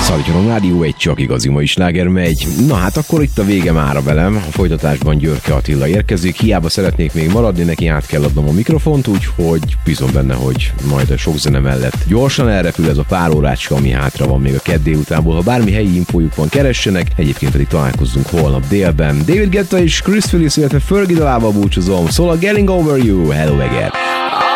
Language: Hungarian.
Szalagyarom Rádió, egy csak igazi mai sláger megy. Na hát akkor itt a vége mára velem, a folytatásban Györke Attila érkezik, hiába szeretnék még maradni, neki át kell adnom a mikrofont, úgyhogy bízom benne, hogy majd a sok zene mellett gyorsan elrepül ez a pár órácska, ami hátra van még a kedd délutánból. Ha bármi helyi infójuk van, keressenek, egyébként pedig találkozzunk holnap délben. David Guetta és Chris Phillips, illetve Fergie dalával búcsúzom, szól a Getting Over You, hello again!